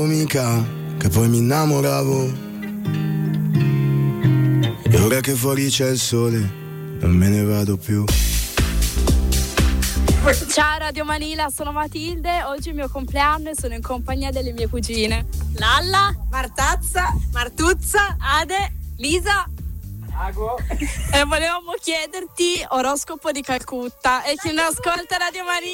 Mica, che poi mi innamoravo. E ora che fuori c'è il sole, non me ne vado più. Ciao Radio Manila, sono Matilde, oggi è il mio compleanno e sono in compagnia delle mie cugine Lalla, Martazza, Martuzza, Ade, Lisa. E volevamo chiederti oroscopo di Calcutta e chi non ascolta Radio Manila